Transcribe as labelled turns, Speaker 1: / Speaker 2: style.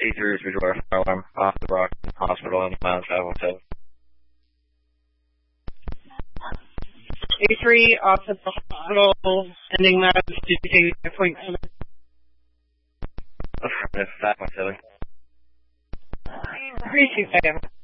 Speaker 1: A3 Bridgewater Fire Alarm off the Rock Hospital on mile 517.
Speaker 2: A3 off the hospital, ending that, did you take 5.7?
Speaker 1: Affirmative, 5.7.
Speaker 2: 327.